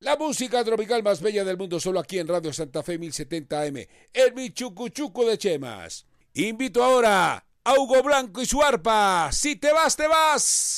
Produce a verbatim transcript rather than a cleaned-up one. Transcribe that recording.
La música tropical más bella del mundo, solo aquí en Radio Santa Fe mil setenta A M, el Michucuchuco de Chemas. Invito ahora a Hugo Blanco y su arpa. Si te vas, te vas.